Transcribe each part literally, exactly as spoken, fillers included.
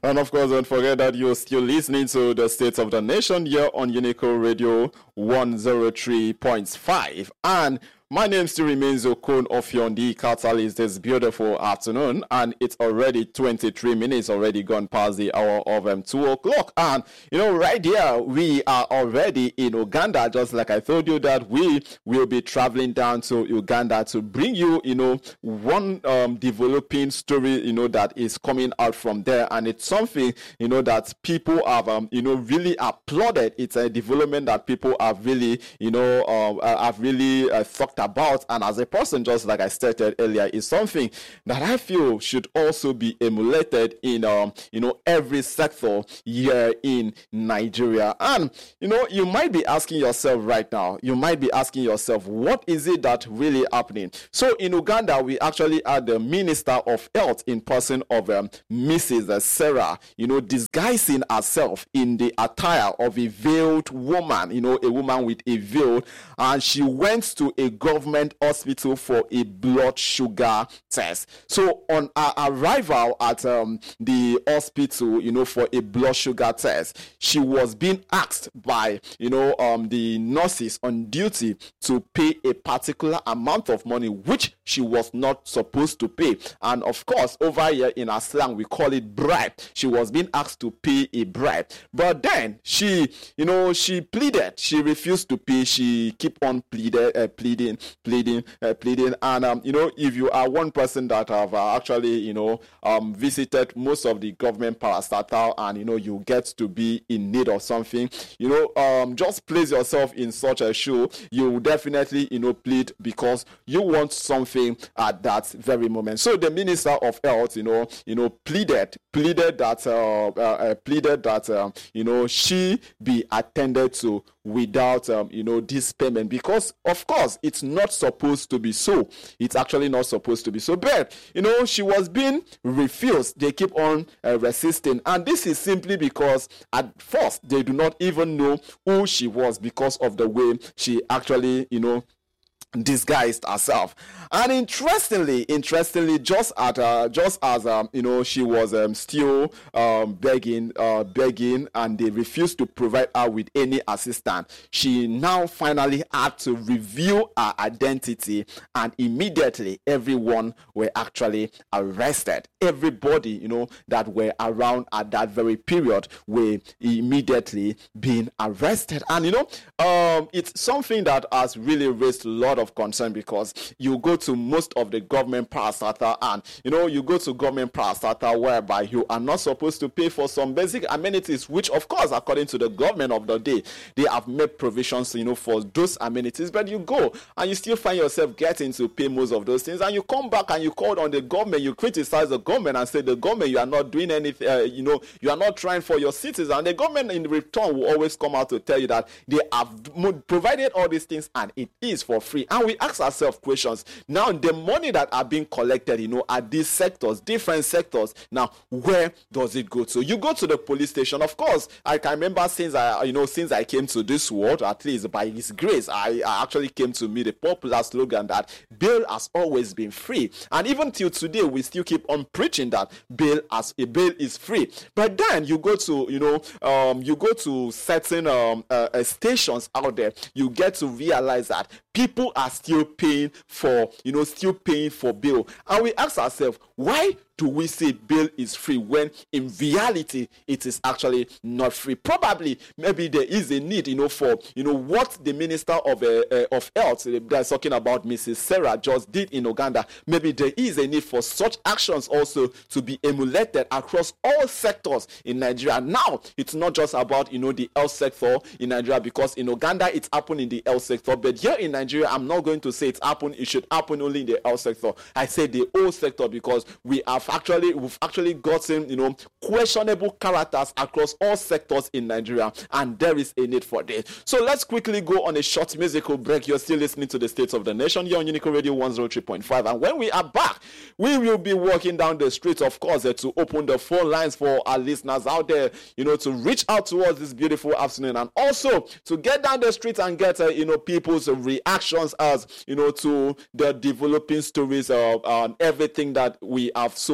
And of course, don't forget that you're still listening to the State of the Nation here on Unico Radio one oh three point five. And my name still remains Okon Ofiondi Catalyst this beautiful afternoon, and it's already twenty-three minutes already gone past the hour of um, two o'clock. And, you know, right here, we are already in Uganda, just like I told you that we will be traveling down to Uganda to bring you, you know, one um, developing story, you know, that is coming out from there. And it's something, you know, that people have, um, you know, really applauded. It's a development that people have really, you know, uh, have really uh, thought about, and as a person, just like I stated earlier, is something that I feel should also be emulated in um you know every sector here in Nigeria. And you know, you might be asking yourself right now, you might be asking yourself, what is it that really happening? So in Uganda, we actually had the Minister of Health in person of um, Missus Sarah, you know, disguising herself in the attire of a veiled woman, you know, a woman with a veil, and she went to a government hospital for a blood sugar test. So on her arrival at um, the hospital, you know, for a blood sugar test, she was being asked by, you know, um, the nurses on duty to pay a particular amount of money, which she was not supposed to pay. And of course, over here in our slang, we call it bribe. She was being asked to pay a bribe. But then she, you know, she pleaded. She refused to pay. She keep on pleaded, uh, pleading, pleading, uh, pleading. And, um, you know, if you are one person that have uh, actually, you know, um, visited most of the government parastatal and, you know, you get to be in need of something, you know, um, just place yourself in such a shoe. You will definitely, you know, plead because you want something at that very moment. So the Minister of Health, you know, you know, pleaded, pleaded that, uh, uh, uh pleaded that, um, you know, she be attended to without, um, you know, this payment, because of course it's not supposed to be so. It's actually not supposed to be so. But, you know, she was being refused. They keep on uh, resisting. And this is simply because at first they do not even know who she was because of the way she actually, you know, disguised herself. And interestingly, interestingly, just at uh, just as um, you know, she was um, still um, begging, uh, begging, and they refused to provide her with any assistance. She now finally had to reveal her identity, and immediately everyone were actually arrested. Everybody, you know, that were around at that very period were immediately being arrested. And you know, um, it's something that has really raised a lot of concern, because you go to most of the government parastatal, and you know, you go to government parastatal whereby you are not supposed to pay for some basic amenities, which of course, according to the government of the day, they have made provisions, you know, for those amenities. But you go and you still find yourself getting to pay most of those things, and you come back and you call on the government, you criticize the government and say the government, you are not doing anything, uh, you know, you are not trying for your citizens. And the government in return will always come out to tell you that they have provided all these things and it is for free. And we ask ourselves questions. Now, the money that are being collected, you know, at these sectors, different sectors, now, where does it go to? You go to the police station. Of course, I can remember since I, you know, since I came to this world, at least by His grace, I, I actually came to meet a popular slogan that bail has always been free. And even till today, we still keep on preaching that bail as a bail is free. But then you go to, you know, um, you go to certain um, uh, uh, stations out there, you get to realize that people are still paying for, you know, still paying for bail. And we ask ourselves, why do we say bail is free when in reality it is actually not free? Probably, maybe there is a need, you know, for, you know, what the Minister of uh, uh, of Health, uh, that's talking about Missus Sarah, just did in Uganda. Maybe there is a need for such actions also to be emulated across all sectors in Nigeria. Now, it's not just about, you know, the health sector in Nigeria, because in Uganda it's happened in the health sector, but here in Nigeria, I'm not going to say it's happened, it should happen only in the health sector. I say the whole sector, because we have actually we've actually gotten, you know, questionable characters across all sectors in Nigeria, and there is a need for this. So let's quickly go on a short musical break. You're still listening to the State of the Nation here on Unico Radio one oh three point five, and when we are back, we will be walking down the streets, of course, uh, to open the phone lines for our listeners out there, you know, to reach out to us this beautiful afternoon, and also to get down the street and get, uh, you know, people's reactions as, you know, to the developing stories of uh, everything that we have so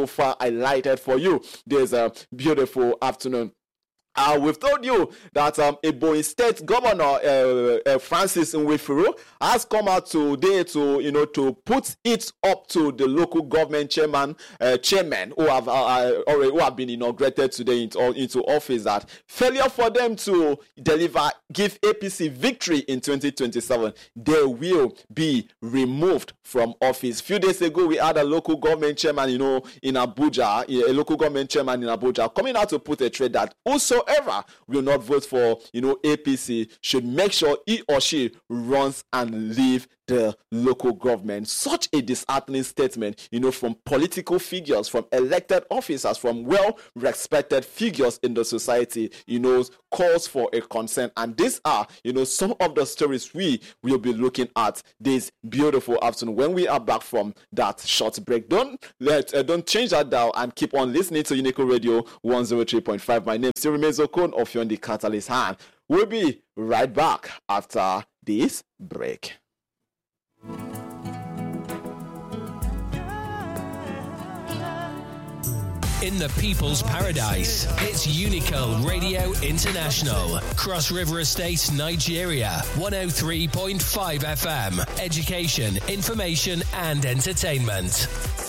so far highlighted for you this uh, beautiful afternoon. Uh, we've told you that um, Ebonyi State Governor uh, uh, Francis Nwefuru has come out today to, you know, to put it up to the local government chairman, uh, chairmen who have uh, already who have been inaugurated today into, into office, that failure for them to deliver, give A P C victory in twenty twenty-seven, they will be removed from office. A few days ago, we had a local government chairman, you know, in Abuja, a local government chairman in Abuja, coming out to put a threat that also whoever will not vote for, you know, A P C should make sure he or she runs and leave the local government. Such a disheartening statement, you know, from political figures, from elected officers, from well-respected figures in the society, you know, calls for a concern. And these are, you know, some of the stories we will be looking at this beautiful afternoon when we are back from that short break. Don't let, uh, don't change that dial and keep on listening to Unico Radio one oh three point five. My name is still remains Okon of Yon the Catalyst Hand. We'll be right back after this break. In the People's Paradise, it's Unico Radio International, Cross River Estate, Nigeria, one oh three point five F M. Education, information and entertainment.